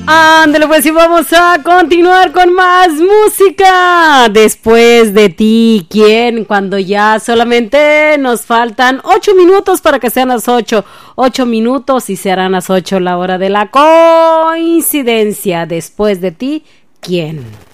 Ándale, pues y vamos a continuar con más música. Después de ti, ¿quién? Cuando ya solamente nos faltan 8 minutos para que sean las 8. 8 minutos y serán las 8 la hora de la coincidencia. Después de ti, ¿quién?